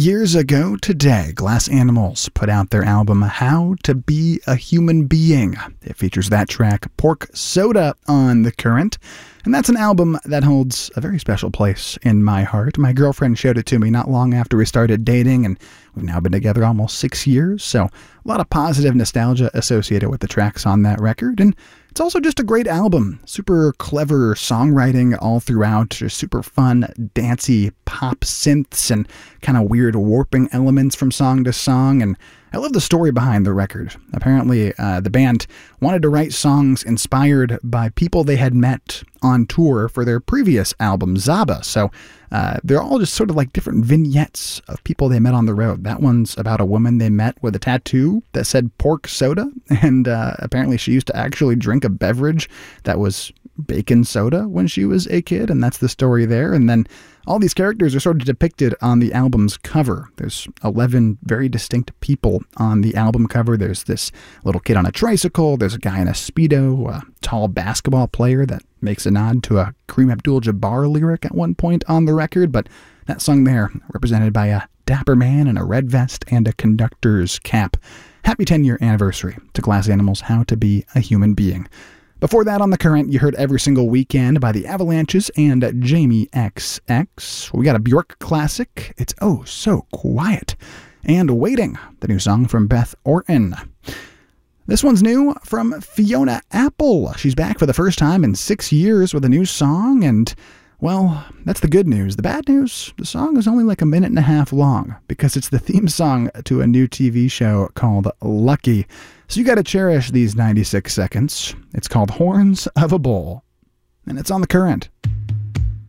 years ago today, Glass Animals put out their album How to Be a Human Being. It features that track, Pork Soda, on The Current. And that's an album that holds a very special place in my heart. My girlfriend showed it to me not long after we started dating, and we've now been together almost 6 years, so a lot of positive nostalgia associated with the tracks on that record. And it's also just a great album. Super clever songwriting all throughout, just super fun, dancey pop synths and kind of weird warping elements from song to song. And I love the story behind the record. Apparently, the band wanted to write songs inspired by people they had met on tour for their previous album, Zaba. So they're all just sort of like different vignettes of people they met on the road. That one's about a woman they met with a tattoo that said Pork Soda, and apparently she used to actually drink a beverage that was bacon soda when she was a kid, and that's the story there. And then all these characters are sort of depicted on the album's cover. There's 11 very distinct people on the album cover. There's this little kid on a tricycle. There's a guy in a Speedo, a tall basketball player that makes a nod to a Kareem Abdul-Jabbar lyric at one point on the record. But that song there, represented by a dapper man in a red vest and a conductor's cap. Happy 10-year anniversary to Glass Animals' How to Be a Human Being. Before that, on The Current, you heard Every Single Weekend by the Avalanches and Jamie XX. We got a Bjork classic, It's Oh So Quiet, and Waiting, the new song from Beth Orton. This one's new from Fiona Apple. She's back for the first time in 6 years with a new song, and, well, that's the good news. The bad news, the song is only like a minute and a half long, because it's the theme song to a new TV show called Lucky. So you got to cherish these 96 seconds. It's called Horns of a Bull, and it's on The Current.